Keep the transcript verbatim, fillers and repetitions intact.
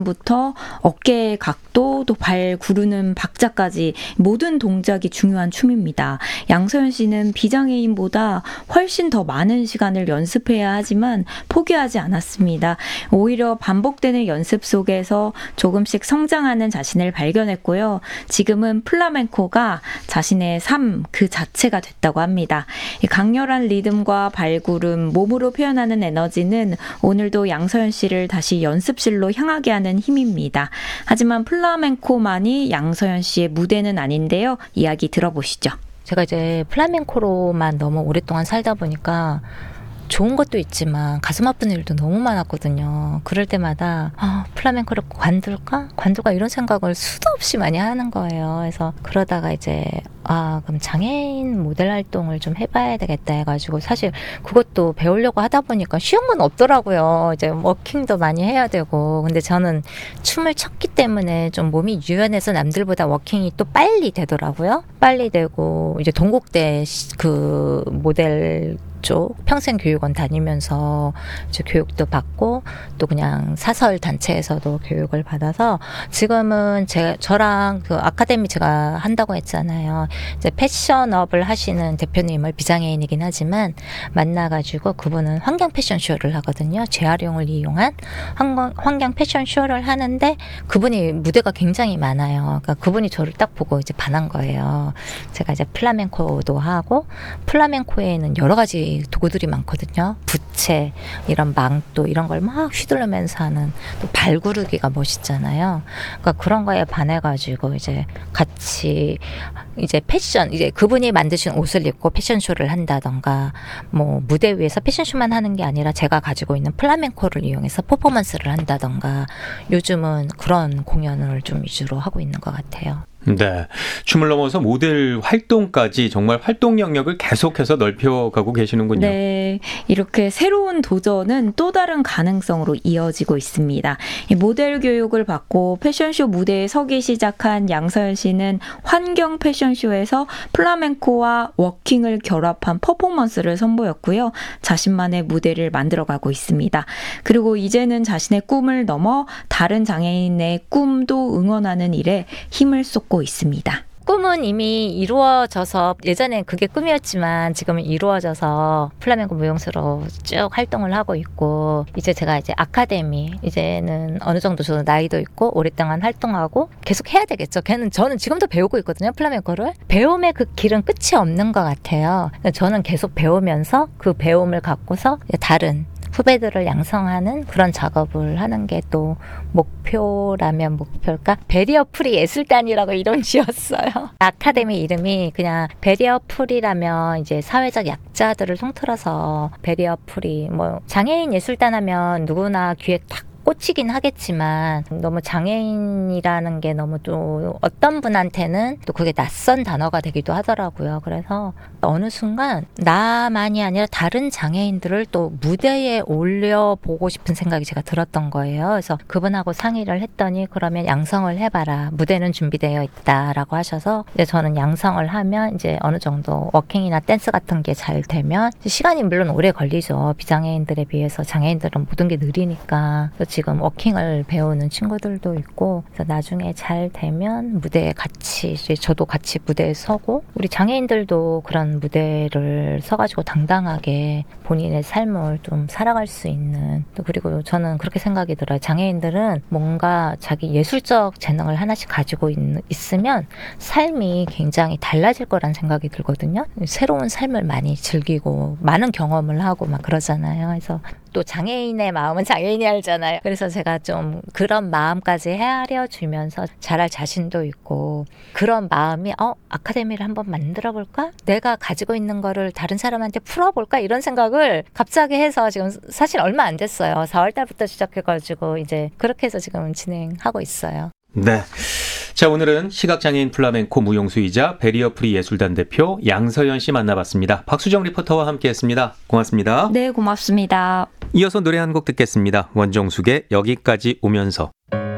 부터 어깨의 각도, 또 발 구르는 박자까지 모든 동작이 중요한 춤입니다. 양서연 씨는 비장애인보다 훨씬 더 많은 시간을 연습해야 하지만 포기하지 않았습니다. 오히려 반복되는 연습 속에서 조금씩 성장하는 자신을 발견했고요. 지금은 플라멩코가 자신의 삶 그 자체가 됐다고 합니다. 이 강렬한 리듬과 발구름, 몸으로 표현하는 에너지는 오늘도 양서연 씨를 다시 연습실로 향하게 하는 힘입니다. 하지만 플라멩코만이 양서연 씨의 무대는 아닌데요. 이야기 들어보시죠. 제가 이제 플라멩코로만 너무 오랫동안 살다 보니까 좋은 것도 있지만 가슴 아픈 일도 너무 많았거든요. 그럴 때마다 아, 플라멩코를 관둘까? 관둘까? 이런 생각을 수도 없이 많이 하는 거예요. 그래서 그러다가 이제 아 그럼 장애인 모델 활동을 좀 해봐야 되겠다 해가지고 사실 그것도 배우려고 하다 보니까 쉬운 건 없더라고요. 이제 워킹도 많이 해야 되고 근데 저는 춤을 췄기 때문에 좀 몸이 유연해서 남들보다 워킹이 또 빨리 되더라고요. 빨리 되고 이제 동국대 그 모델 쪽 평생교육원 다니면서 이제 교육도 받고 또 그냥 사설 단체에서도 교육을 받아서 지금은 제 저랑 그 아카데미 제가 한다고 했잖아요. 이제 패션업을 하시는 대표님을 비장애인이긴 하지만 만나가지고 그분은 환경 패션쇼를 하거든요. 재활용을 이용한 환경, 환경 패션쇼를 하는데 그분이 무대가 굉장히 많아요. 그러니까 그분이 저를 딱 보고 이제 반한 거예요. 제가 이제 플라멩코도 하고 플라멩코에는 여러 가지 도구들이 많거든요. 부채, 이런 망토 이런 걸 막 휘두르면서 하는 또 발구르기가 멋있잖아요. 그러니까 그런 거에 반해가지고 이제 같이 이제 패션 이제 그분이 만드신 옷을 입고 패션쇼를 한다던가 뭐 무대 위에서 패션쇼만 하는 게 아니라 제가 가지고 있는 플라멩코를 이용해서 퍼포먼스를 한다던가 요즘은 그런 공연을 좀 위주로 하고 있는 것 같아요. 네, 춤을 넘어서 모델 활동까지 정말 활동 영역을 계속해서 넓혀가고 계시는군요. 네, 이렇게 새로운 도전은 또 다른 가능성으로 이어지고 있습니다. 이 모델 교육을 받고 패션쇼 무대에 서기 시작한 양서연 씨는 환경 패션쇼에서 플라멩코와 워킹을 결합한 퍼포먼스를 선보였고요. 자신만의 무대를 만들어가고 있습니다. 그리고 이제는 자신의 꿈을 넘어 다른 장애인의 꿈도 응원하는 일에 힘을 쏟고 있습니다. 꿈은 이미 이루어져서 예전엔 그게 꿈이었지만 지금은 이루어져서 플라멩코 무용수로 쭉 활동을 하고 있고 이제 제가 이제 아카데미 이제는 어느 정도 저도 나이도 있고 오랫동안 활동하고 계속 해야 되겠죠. 걔는 저는 지금도 배우고 있거든요. 플라멩코를. 배움의 그 길은 끝이 없는 것 같아요. 저는 계속 배우면서 그 배움을 갖고서 다른 후배들을 양성하는 그런 작업을 하는 게 또 목표라면 목표일까? 베리어 프리 예술단이라고 이름 지었어요. 아카데미 이름이 그냥 베리어 프리라면 이제 사회적 약자들을 통틀어서 베리어 프리 뭐 장애인 예술단 하면 누구나 귀에 탁 꽂히긴 하겠지만 너무 장애인이라는 게 너무 또 어떤 분한테는 또 그게 낯선 단어가 되기도 하더라고요. 그래서 어느 순간 나만이 아니라 다른 장애인들을 또 무대에 올려보고 싶은 생각이 제가 들었던 거예요. 그래서 그분하고 상의를 했더니 그러면 양성을 해봐라. 무대는 준비되어 있다라고 하셔서 이제 저는 양성을 하면 이제 어느 정도 워킹이나 댄스 같은 게 잘 되면 시간이 물론 오래 걸리죠. 비장애인들에 비해서 장애인들은 모든 게 느리니까. 지금 워킹을 배우는 친구들도 있고 그래서 나중에 잘 되면 무대에 같이 이제 저도 같이 무대에 서고 우리 장애인들도 그런 무대를 서가지고 당당하게 본인의 삶을 좀 살아갈 수 있는 또 그리고 저는 그렇게 생각이 들어요. 장애인들은 뭔가 자기 예술적 재능을 하나씩 가지고 있, 있으면 삶이 굉장히 달라질 거란 생각이 들거든요. 새로운 삶을 많이 즐기고 많은 경험을 하고 막 그러잖아요. 그래서 또 장애인의 마음은 장애인이 알잖아요. 그래서 제가 좀 그런 마음까지 헤아려 주면서 잘할 자신도 있고 그런 마음이 어 아카데미를 한번 만들어 볼까? 내가 가지고 있는 거를 다른 사람한테 풀어볼까? 이런 생각을 갑자기 해서 지금 사실 얼마 안 됐어요. 사월 달부터 시작해가지고 이제 그렇게 해서 지금 진행하고 있어요. 네. 자, 오늘은 시각장애인 플라멩코 무용수이자 베리어 프리 예술단 대표 양서연 씨 만나봤습니다. 박수정 리포터와 함께했습니다. 고맙습니다. 네, 고맙습니다. 이어서 노래 한 곡 듣겠습니다. 원정숙의 여기까지 오면서.